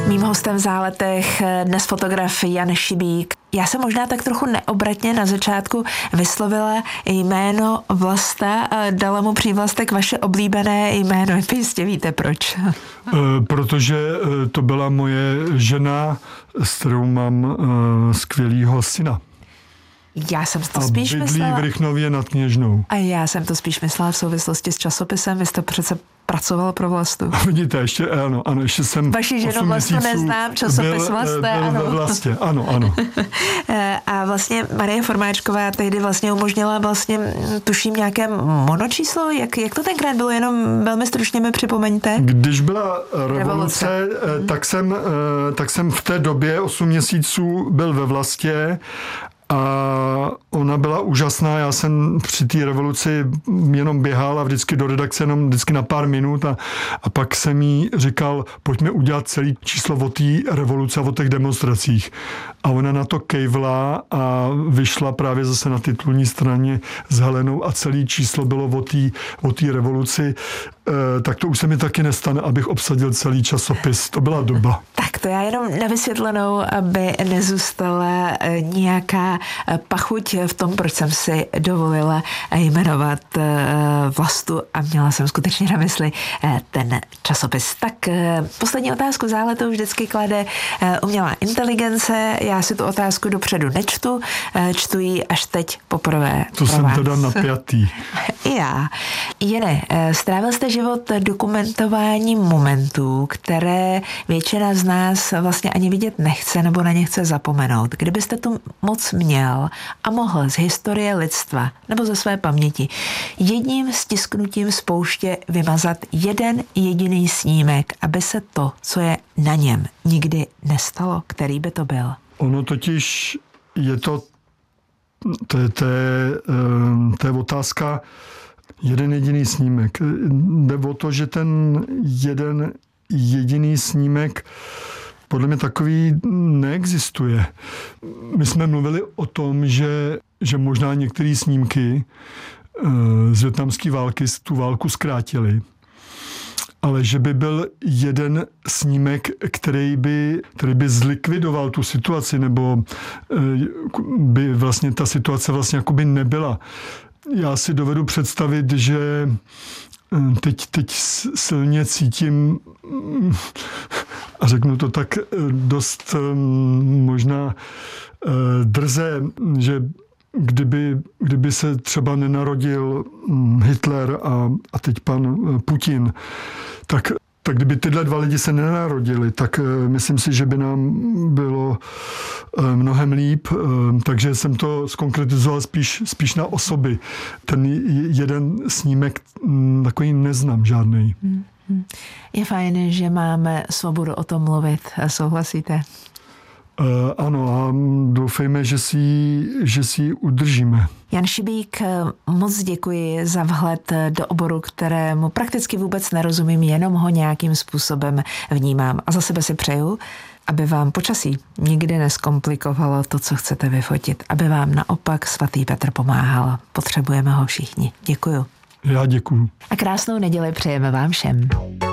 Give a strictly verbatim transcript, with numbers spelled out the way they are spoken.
Mým hostem v Záletech dnes fotograf Jan Šibík. Já jsem možná tak trochu neobratně na začátku vyslovila jméno Vlasta a dala mu přívlastek vaše oblíbené jméno. Jistě víte proč. Protože to byla moje žena, s kterou mám skvělýho syna. Já jsem to spíš myslela... myslela... v Rychnově nad Kněžnou. A já jsem to spíš myslela v souvislosti s časopisem. Vy jste přece pracoval pro Vlastu. Vidíte, ještě ano, ano, ještě jsem Vaši ženu Vlastu neznám, časopis byl, Vlasté, byl ano. Ve Vlastě, ano, ano. A vlastně Marie Formáčková tehdy vlastně umožnila vlastně, tuším, nějaké monočíslo? Jak, jak to tenkrát bylo? Jenom velmi stručně mi připomeňte. Když byla revoluce, revoluce. Hmm. tak, jsem, tak jsem v té době osm měsíců byl ve Vlastě. A ona byla úžasná, já jsem při té revoluci jenom běhal a vždycky do redakce jenom vždycky na pár minut a, a pak jsem jí říkal, pojďme udělat celý číslo o té revoluce a o těch demonstracích. A ona na to kejvla a vyšla právě zase na titulní straně s Helenou a celý číslo bylo o té o té revoluci. E, tak to už se mi taky nestane, abych obsadil celý časopis. To byla doba. Tak to já jenom na vysvětlenou, aby nezůstala nějaká pachuť v tom, proč jsem si dovolila jmenovat Vlastu a měla jsem skutečně na mysli ten časopis. Tak poslední otázku Záletou vždycky klade umělá inteligence. Já si tu otázku dopředu nečtu, čtu ji až teď poprvé. To jsem vás. Teda napjatý. I já. Jene, strávil jste život dokumentováním momentů, které většina z nás vlastně ani vidět nechce nebo na ně chce zapomenout. Kdybyste tu moc měl a mohl z historie lidstva nebo ze své paměti jedním stisknutím spouště vymazat jeden jediný snímek, aby se to, co je na něm, nikdy nestalo, který by to byl? Ono totiž je to, to je, to je, to je otázka jeden jediný snímek. Jde o to, že ten jeden jediný snímek podle mě takový neexistuje. My jsme mluvili o tom, že, že možná některé snímky z vietnamské války tu válku zkrátily, ale že by byl jeden snímek, který by, který by zlikvidoval tu situaci, nebo by vlastně ta situace vlastně jakoby nebyla. Já si dovedu představit, že teď, teď silně cítím, a řeknu to tak dost možná drze, že kdyby, kdyby se třeba nenarodil Hitler a, a teď pan Putin, tak tak kdyby tyhle dva lidi se nenarodili, tak myslím si, že by nám bylo mnohem líp. Takže jsem to zkonkretizoval spíš, spíš na osoby. Ten jeden snímek takový neznám žádnej. Je fajn, že máme svobodu o tom mluvit. Souhlasíte? Uh, ano, a doufejme, že si, že si ji udržíme. Jan Šibík, moc děkuji za vhled do oboru, kterému prakticky vůbec nerozumím, jenom ho nějakým způsobem vnímám. A za sebe si přeju, aby vám počasí nikdy neskomplikovalo to, co chcete vyfotit. Aby vám naopak svatý Petr pomáhal. Potřebujeme ho všichni. Děkuju. Já děkuju. A krásnou neděli přejeme vám všem.